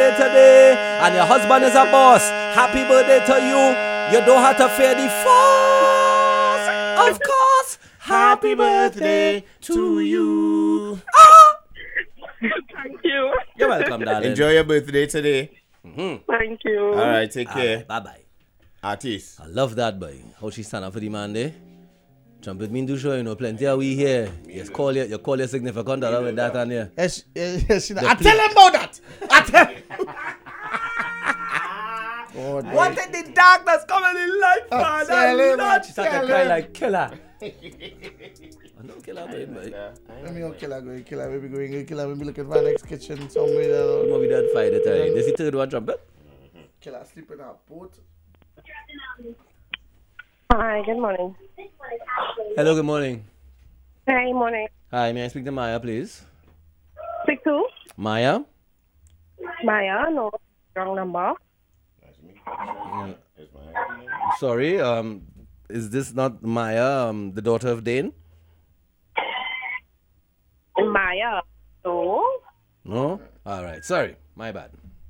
birthday today. And your husband is a boss. Happy birthday to you. You don't have to fear the force. Of course. Happy birthday to you. Thank you. You're welcome, darling. Enjoy your birthday today. Thank you. All right, take care. Bye-bye. Artist. I love that, boy. How she stand up for the man there. Trumpet mean do show, you know, plenty of we here. You call your significant other with that on here. Yes, I tell him about that. I tell What in the darkness coming in life, man? tell him, She started to cry like killer. I don't kill her, boy. Let me go kill her, maybe kill her, maybe looking for next kitchen somewhere. You know we done fight it. This is the third one, Trumpet. Kill her, sleep in our boat. Hi, good morning. Hello, good morning. Hey, morning. Hi, may I speak to Maya, please? Speak to Maya? Maya, no, wrong number. Sorry, is this not Maya, the daughter of Dane? Maya, no. No? All right, sorry, my bad.